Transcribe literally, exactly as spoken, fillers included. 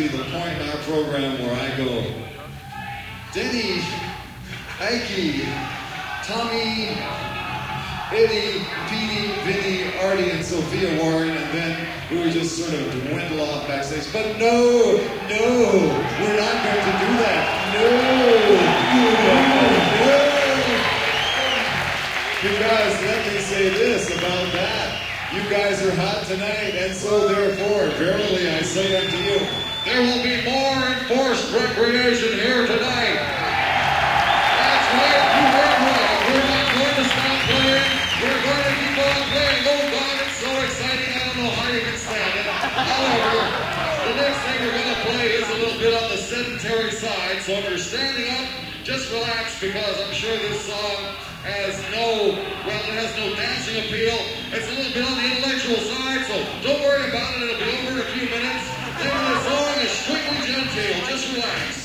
actually the point in our program where I go, Denny, Ike, Tommy, Eddie, Petey, Vinny, Artie, and Sophia Warren, and then we would just sort of dwindle off backstage. But no, no, we're not going to do that. No, no, no. Because let me say this about that. You guys are hot tonight, and so therefore, verily I say unto you, there will be more enforced recreation here tonight. That's right, you heard right. We're not going to stop playing. We're going to keep on playing. Oh God, it's so exciting. I don't know how you can stand it. However, the next thing we're going to play is a little bit on the sedentary side. So if you're standing up, just relax, because I'm sure this song has no, well, it has no dancing appeal. It's a little bit on the intellectual side, so don't worry about it. It'll be over in a few minutes. The name of the song is Strictly Genteel. Just relax.